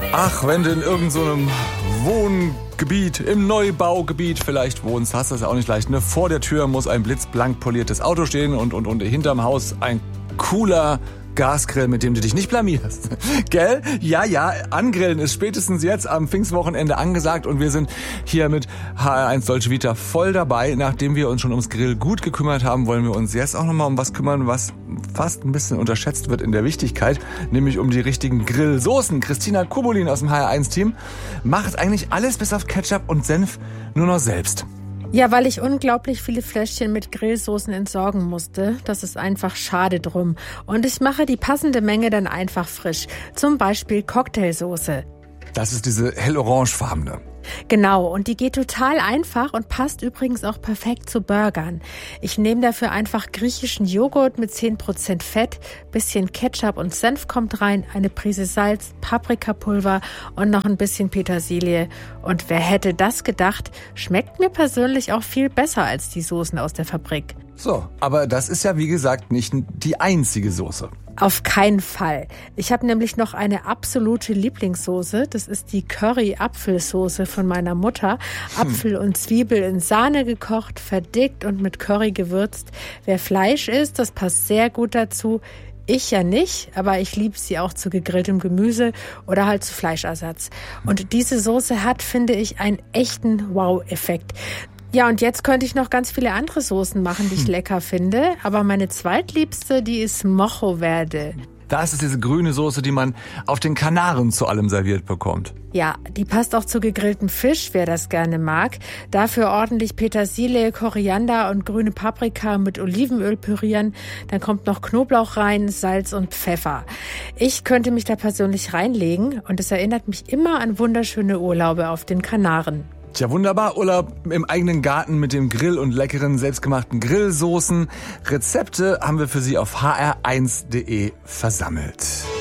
Ach, wenn du in irgendeinem so Wohngebiet, im Neubaugebiet vielleicht wohnst, hast du das ja auch nicht leicht. Ne? Vor der Tür muss ein blitzblank poliertes Auto stehen und hinterm Haus ein cooler Gasgrill, mit dem du dich nicht blamierst. Gell? Ja, angrillen ist spätestens jetzt am Pfingstwochenende angesagt und wir sind hier mit HR1 Dolce Vita voll dabei. Nachdem wir uns schon ums Grill gut gekümmert haben, wollen wir uns jetzt auch nochmal um was kümmern, was fast ein bisschen unterschätzt wird in der Wichtigkeit, nämlich um die richtigen Grillsoßen. Christina Kubulin aus dem HR1-Team macht eigentlich alles bis auf Ketchup und Senf nur noch selbst. Ja, weil ich unglaublich viele Fläschchen mit Grillsoßen entsorgen musste. Das ist einfach schade drum. Und ich mache die passende Menge dann einfach frisch. Zum Beispiel Cocktailsoße. Das ist diese hellorangefarbene. Genau, und die geht total einfach und passt übrigens auch perfekt zu Burgern. Ich nehme dafür einfach griechischen Joghurt mit 10% Fett, bisschen Ketchup und Senf kommt rein, eine Prise Salz, Paprikapulver und noch ein bisschen Petersilie. Und wer hätte das gedacht, schmeckt mir persönlich auch viel besser als die Soßen aus der Fabrik. So, aber das ist ja wie gesagt nicht die einzige Soße. Auf keinen Fall. Ich habe nämlich noch eine absolute Lieblingssoße. Das ist die Curry-Apfelsoße von meiner Mutter. Apfel und Zwiebel in Sahne gekocht, verdickt und mit Curry gewürzt. Wer Fleisch isst, das passt sehr gut dazu. Ich ja nicht, aber ich liebe sie auch zu gegrilltem Gemüse oder halt zu Fleischersatz. Und diese Soße hat, finde ich, einen echten Wow-Effekt. Ja, und jetzt könnte ich noch ganz viele andere Soßen machen, die ich lecker finde. Aber meine zweitliebste, die ist Mojo Verde. Das ist diese grüne Soße, die man auf den Kanaren zu allem serviert bekommt. Ja, die passt auch zu gegrilltem Fisch, wer das gerne mag. Dafür ordentlich Petersilie, Koriander und grüne Paprika mit Olivenöl pürieren. Dann kommt noch Knoblauch rein, Salz und Pfeffer. Ich könnte mich da persönlich reinlegen und es erinnert mich immer an wunderschöne Urlaube auf den Kanaren. Tja, wunderbar. Urlaub im eigenen Garten mit dem Grill und leckeren selbstgemachten Grillsoßen. Rezepte haben wir für Sie auf hr1.de versammelt.